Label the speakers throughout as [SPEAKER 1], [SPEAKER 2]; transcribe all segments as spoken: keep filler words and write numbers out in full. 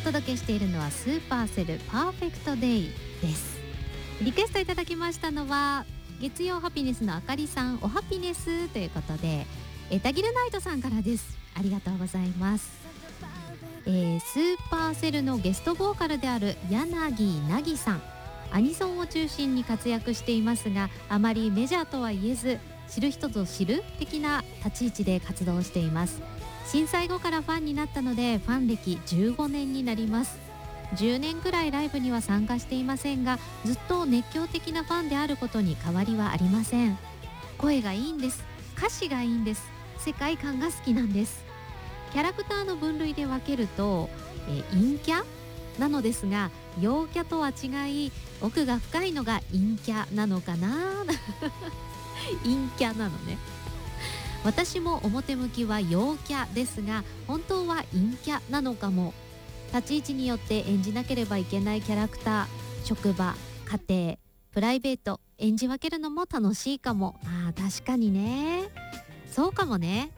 [SPEAKER 1] 届けしているのはスーパーセルパーフェクトデイです。リクエストいただきましたのは月曜ハピネスのあかりさん、おハピネスということで、えタギルナイトさんからです。ありがとうございます。えー、スーパーセルのゲストボーカルである柳なぎさん、アニソンを中心に活躍していますが、あまりメジャーとは言えず知る人ぞ知る的な立ち位置で活動しています。震災後からファンになったのでファン歴じゅうごねんになります。じゅうねんくらいライブには参加していませんが、ずっと熱狂的なファンであることに変わりはありません。声がいいんです。歌詞がいいんです。世界観が好きなんです。キャラクターの分類で分けると、え陰キャなのですが、陽キャとは違い奥が深いのが陰キャなのかな陰キャなのね。私も表向きは陽キャですが、本当は陰キャなのかも。立ち位置によって演じなければいけないキャラクター、職場、家庭、プライベート、演じ分けるのも楽しいかも。あー、確かにね、そうかもね。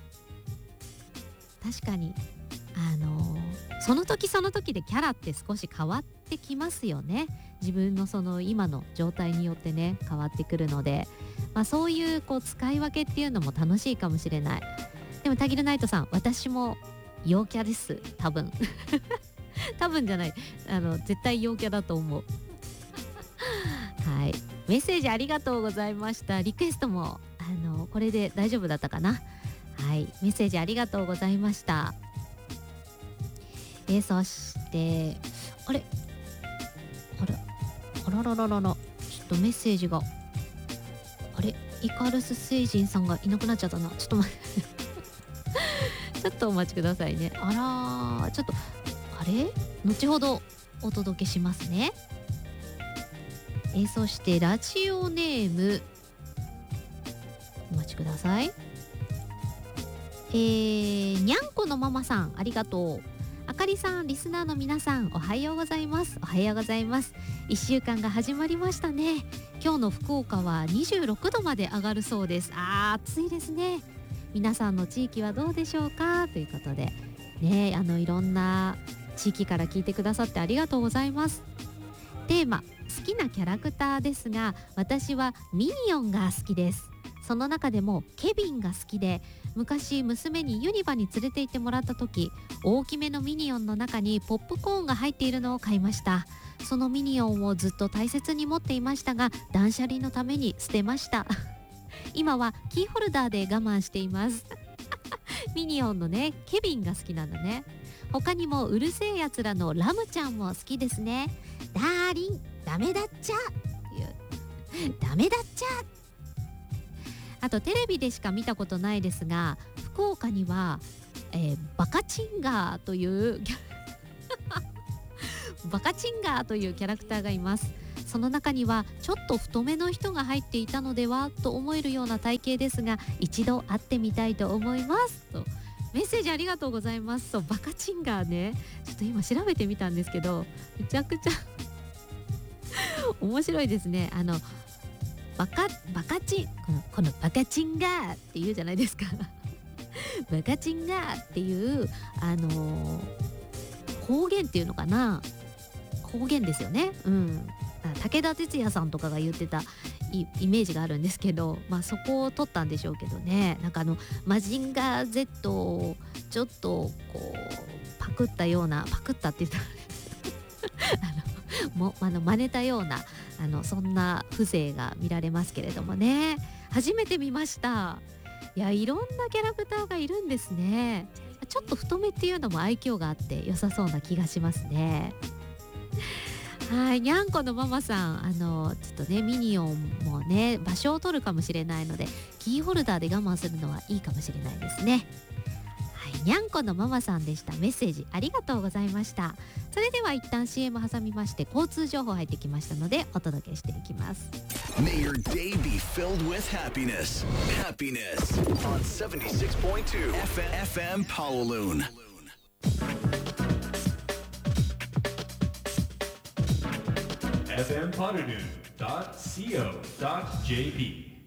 [SPEAKER 1] 確かにあのー、その時その時でキャラって少し変わってきますよね。自分のその今の状態によってね変わってくるので、まあ、そういうこう使い分けっていうのも楽しいかもしれない。でもタギルナイトさん、私も陽キャです。多分多分じゃない、あの絶対陽キャだと思うはい、メッセージありがとうございました。リクエストもあのこれで大丈夫だったかな。はい、メッセージありがとうございました。えー、そしてあれあれあららららら、ちょっとメッセージがあれ、イカルス星人さんがいなくなっちゃったな。ちょっと待ってちょっとお待ちくださいね。あら、ちょっとあれ、後ほどお届けしますね。えー、そしてラジオネーム、お待ちください。えー、にゃんこのママさん、ありがとう。あかりさん、リスナーの皆さん、おはようございます。おはようございます。いっしゅうかんが始まりましたね。今日の福岡はにじゅうろくどまで上がるそうです。あー、暑いですね。皆さんの地域はどうでしょうかということでね、あのいろんな地域から聞いてくださってありがとうございます。テーマ、好きなキャラクターですが、私はミニオンが好きです。その中でもケビンが好きで、昔娘にユニバに連れて行ってもらった時、大きめのミニオンの中にポップコーンが入っているのを買いました。そのミニオンをずっと大切に持っていましたが、断捨離のために捨てました今はキーホルダーで我慢していますミニオンのね、ケビンが好きなんだね。他にもうるせえやつらのラムちゃんも好きですね。ダーリンダメだっちゃダメだっちゃ。あとテレビでしか見たことないですが、福岡には、えー、バカチンガーというバカチンガーというキャラクターがいます。その中にはちょっと太めの人が入っていたのではと思えるような体型ですが、一度会ってみたいと思いますとメッセージありがとうございます。そう、バカチンガーね、ちょっと今調べてみたんですけど、めちゃくちゃ面白いですね。あのバカバカチンこの、このバカチンガーって言うじゃないですかバカチンガーっていうあのー、方言っていうのかな、方言ですよね。うん、武田鉄矢さんとかが言ってたイ, イメージがあるんですけど、まあそこを取ったんでしょうけどね。なんかあのマジンガー Z をちょっとこうパクったような、パクったって言ったらあのもあの真似たような、あのそんな風情が見られますけれどもね。初めて見ました。いや、いろんなキャラクターがいるんですね。ちょっと太めっていうのも愛嬌があって良さそうな気がしますね。はい、にゃんこのママさん、あのちょっとね、ミニオンもね場所を取るかもしれないので、キーホルダーで我慢するのはいいかもしれないですね。はい、にゃんこのママさんでした。メッセージありがとうございました。それでは一旦 シーエム 挟みまして、交通情報入ってきましたのでお届けしていきます。
[SPEAKER 2] May your day be filled with happiness. Happiness on seventy-six point two F M Kowloon.
[SPEAKER 3] エフエム ポルヌー ドット シーオー ドット ジェーピー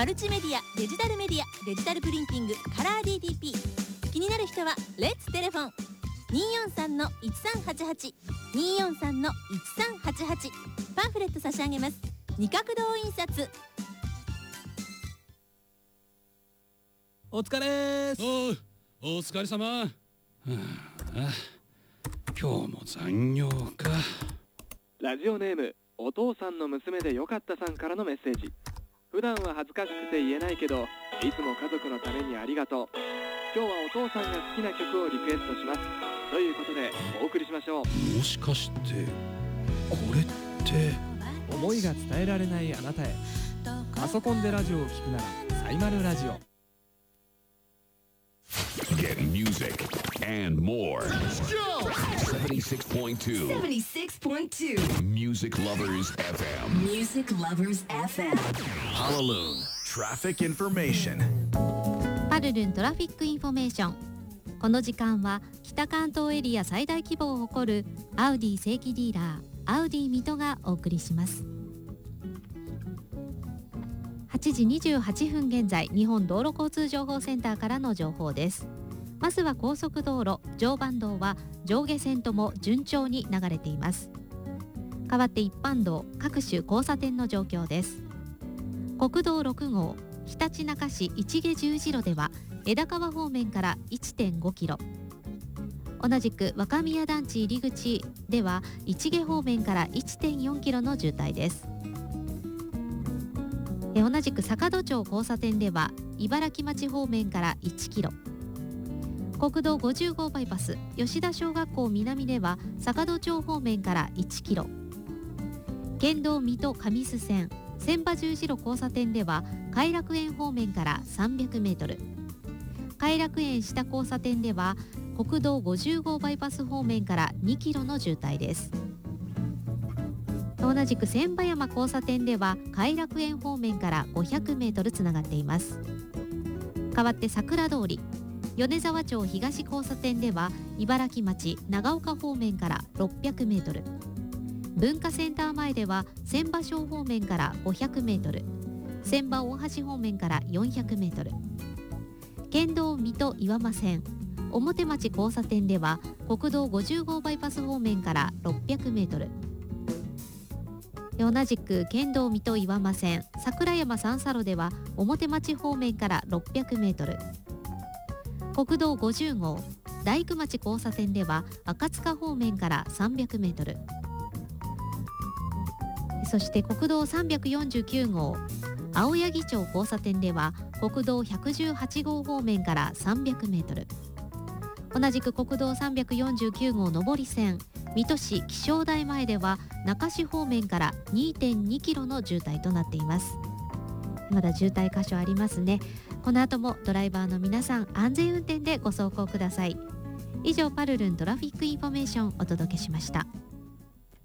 [SPEAKER 4] マルチメディア、デジタルメディア、デジタルプリンティング、カラー ディーティーピー。 気になる人はレッツテレフォン にーよんさんのいちさんはちはち にーよんさんのいちさんはちはち。パンフレット差し上げます。二角堂印刷。
[SPEAKER 5] お疲れーす。
[SPEAKER 6] おう、お疲れ様。はあ、今日も残業か。
[SPEAKER 7] ラジオネームお父さんの娘でよかったさんからのメッセージ。普段は恥ずかしくて言えないけど、いつも家族のためにありがとう。今日はお父さんが好きな曲をリクエストします。ということでお送りしましょう。
[SPEAKER 6] もしかしてこれって
[SPEAKER 5] 思いが伝えられないあなたへ。パソコンでラジオを聞くならサイマルラジオ。
[SPEAKER 8] Get music and more. seventy-six point two
[SPEAKER 9] seventy-six point two
[SPEAKER 8] Music Lovers エフエム.
[SPEAKER 9] Music Lovers エフエム.
[SPEAKER 2] Honolulu Traffic Information.
[SPEAKER 1] パルルントラフィックインフォメーション。この時間は北関東エリア最大規模を誇るアウディ正規ディーラーアウディ水戸がお送りします。はちじにじゅうはちふん現在、日本道路交通情報センターからの情報です。まずは高速道路、常磐道は上下線とも順調に流れています。代わって一般道、各種交差点の状況です。国道ろく号、ひたちなか市市毛十字路では枝川方面から いってんごキロ、同じく若宮団地入り口では市毛方面から いってんよんキロの渋滞です。同じく坂戸町交差点では茨城町方面からいちキロ、国道ごじゅう号バイパス吉田小学校南では坂戸町方面からいちキロ、県道水戸上須線千葉十字路交差点では偕楽園方面からさんびゃくメートル、偕楽園下交差点では国道ごじゅう号バイパス方面からにキロの渋滞です。同じく千葉山交差点では偕楽園方面からごひゃくメートルつながっています。代わって桜通り米沢町東交差点では茨城町長岡方面からろっぴゃくメートル、文化センター前では千葉小方面からごひゃくメートル、千葉大橋方面からよんひゃくメートル、県道水戸岩間線表町交差点では国道ごじゅう号バイパス方面からろっぴゃくメートル、同じく県道水戸岩間線桜山三叉路では表町方面からろっぴゃくメートル、国道ごじゅう号大工町交差点では赤塚方面からさんびゃくメートル、そして国道さんびゃくよんじゅうきゅう号青柳町交差点では国道ひゃくじゅうはち号方面からさんびゃくメートル、同じく国道さんびゃくよんじゅうきゅう号上り線水戸市気象台前では中市方面から にてんにキロの渋滞となっています。まだ渋滞箇所ありますね。この後もドライバーの皆さん安全運転でご走行ください。以上パルルントラフィックインフォメーションお届けしました。